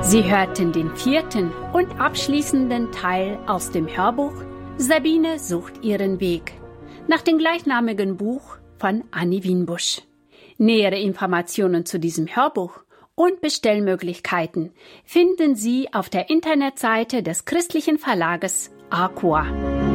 Sie hörten den 4. und abschließenden Teil aus dem Hörbuch Sabine sucht ihren Weg nach dem gleichnamigen Buch von Annie Wienbusch. Nähere Informationen zu diesem Hörbuch und Bestellmöglichkeiten finden Sie auf der Internetseite des christlichen Verlages Arkoa.